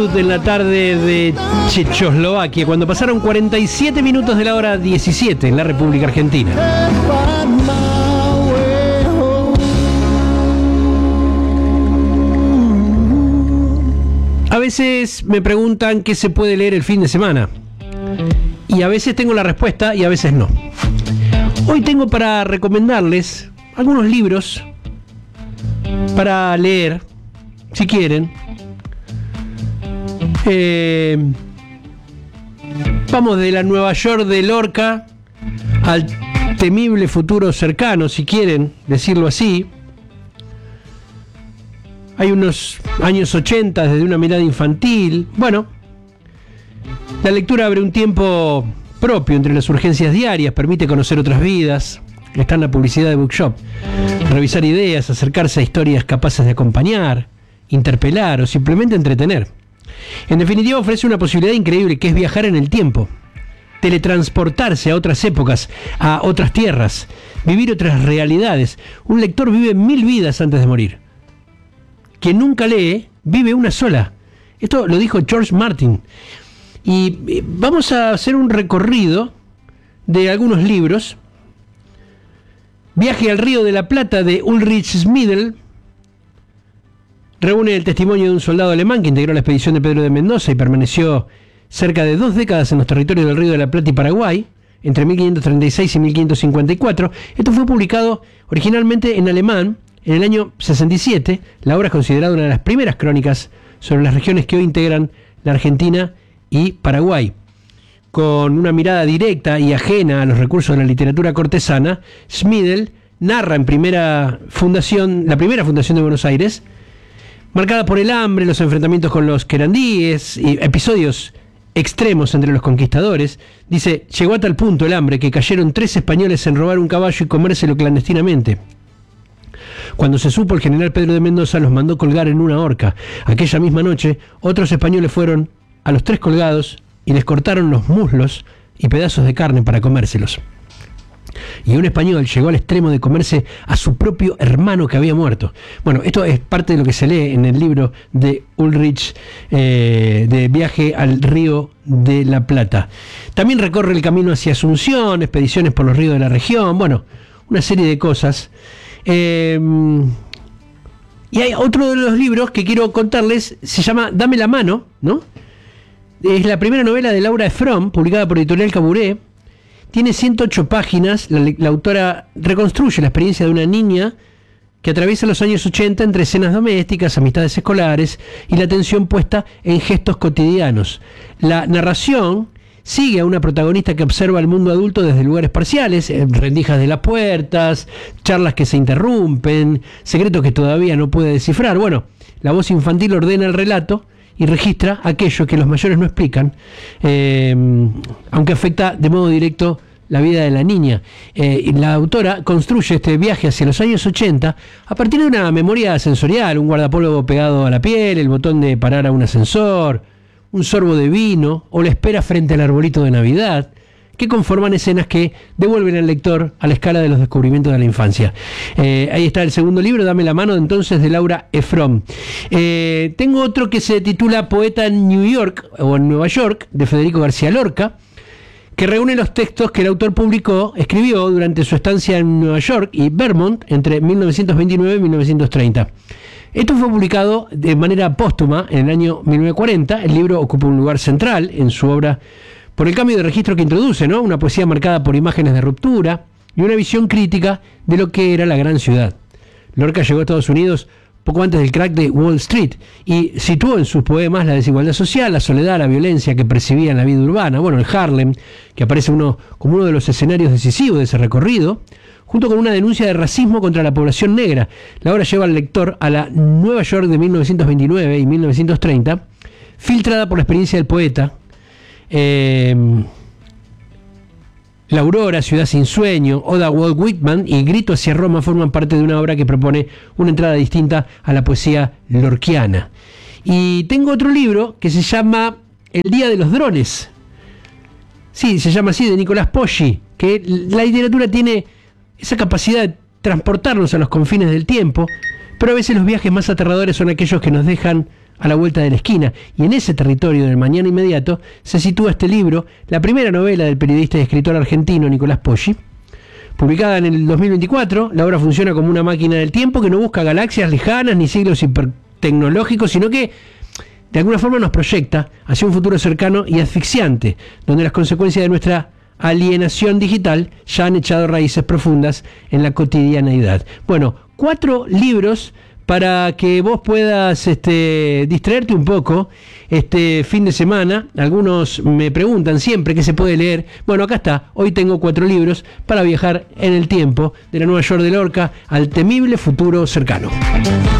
En la tarde de Checoslovaquia, cuando pasaron 47 minutos de la hora 17 en la República Argentina. A veces me preguntan qué se puede leer el fin de semana. Y a veces tengo la respuesta y a veces no. Hoy tengo para recomendarles algunos libros para leer, si quieren. Vamos de la Nueva York de Lorca al temible futuro cercano, si quieren decirlo así. Hay unos años 80 desde una mirada infantil. Bueno, la lectura abre un tiempo propio entre las urgencias diarias, permite conocer otras vidas. Está en la publicidad de Bookshop. Revisar ideas, acercarse a historias capaces de acompañar, interpelar o simplemente entretener. En definitiva, ofrece una posibilidad increíble que es viajar en el tiempo, teletransportarse a otras épocas, a otras tierras, vivir otras realidades. Un lector vive 1000 vidas antes de morir. Quien nunca lee, vive una sola. Esto lo dijo George Martin. Y vamos a hacer un recorrido de algunos libros. Viaje al Río de la Plata, de Ulrich Schmidl. Reúne el testimonio de un soldado alemán que integró la expedición de Pedro de Mendoza y permaneció cerca de 2 décadas en los territorios del Río de la Plata y Paraguay, entre 1536 y 1554. Esto fue publicado originalmente en alemán en el año 67. La obra es considerada una de las primeras crónicas sobre las regiones que hoy integran la Argentina y Paraguay. Con una mirada directa y ajena a los recursos de la literatura cortesana, Schmidl narra la primera fundación de Buenos Aires, marcada por el hambre, los enfrentamientos con los querandíes y episodios extremos entre los conquistadores. Dice, llegó a tal punto el hambre que cayeron 3 españoles en robar un caballo y comérselo clandestinamente. Cuando se supo, el general Pedro de Mendoza los mandó colgar en una horca. Aquella misma noche, otros españoles fueron a los 3 colgados y les cortaron los muslos y pedazos de carne para comérselos. Y un español llegó al extremo de comerse a su propio hermano que había muerto. Bueno, esto es parte de lo que se lee en el libro de Ulrich, de Viaje al Río de la Plata. También recorre el camino hacia Asunción, expediciones por los ríos de la región, bueno, una serie de cosas. Y hay otro de los libros que quiero contarles, se llama Dame la mano, ¿no? Es la primera novela de Laura Efron, publicada por Editorial Caburé. Tiene 108 páginas. La autora reconstruye la experiencia de una niña que atraviesa los años 80 entre escenas domésticas, amistades escolares y la atención puesta en gestos cotidianos. La narración sigue a una protagonista que observa el mundo adulto desde lugares parciales, rendijas de las puertas, charlas que se interrumpen, secretos que todavía no puede descifrar. Bueno, la voz infantil ordena el relato y registra aquello que los mayores no explican, aunque afecta de modo directo la vida de la niña. La autora construye este viaje hacia los años 80 a partir de una memoria sensorial, un guardapolvo pegado a la piel, el botón de parar a un ascensor, un sorbo de vino o la espera frente al arbolito de Navidad, que conforman escenas que devuelven al lector a la escala de los descubrimientos de la infancia. Ahí está el segundo libro, Dame la mano, entonces, de Laura Efron. Tengo otro que se titula Poeta en New York, o en Nueva York, de Federico García Lorca, que reúne los textos que el autor escribió durante su estancia en Nueva York y Vermont entre 1929 y 1930. Esto fue publicado de manera póstuma en el año 1940. El libro ocupa un lugar central en su obra por el cambio de registro que introduce, ¿no? Una poesía marcada por imágenes de ruptura y una visión crítica de lo que era la gran ciudad. Lorca llegó a Estados Unidos poco antes del crack de Wall Street y situó en sus poemas la desigualdad social, la soledad, la violencia que percibía en la vida urbana. Bueno, el Harlem, que aparece como uno de los escenarios decisivos de ese recorrido, junto con una denuncia de racismo contra la población negra. La obra lleva al lector a la Nueva York de 1929 y 1930, filtrada por la experiencia del poeta. La Aurora, Ciudad sin sueño, Oda Walt Whitman y Grito hacia Roma forman parte de una obra que propone una entrada distinta a la poesía lorquiana. Y tengo otro libro que se llama El Día de los Drones. Sí, se llama así, de Nicolás Poggi, que la literatura tiene esa capacidad de transportarnos a los confines del tiempo, pero a veces los viajes más aterradores son aquellos que nos dejan a la vuelta de la esquina. Y en ese territorio del mañana inmediato se sitúa este libro, la primera novela del periodista y escritor argentino Nicolás Poggi. Publicada en el 2024, la obra funciona como una máquina del tiempo que no busca galaxias lejanas ni siglos hipertecnológicos, sino que de alguna forma nos proyecta hacia un futuro cercano y asfixiante, donde las consecuencias de nuestra alienación digital ya han echado raíces profundas en la cotidianeidad. Bueno, 4 libros para que vos puedas distraerte un poco este fin de semana. Algunos me preguntan siempre qué se puede leer. Bueno, acá está. Hoy tengo 4 libros para viajar en el tiempo de la Nueva York de Lorca al temible futuro cercano.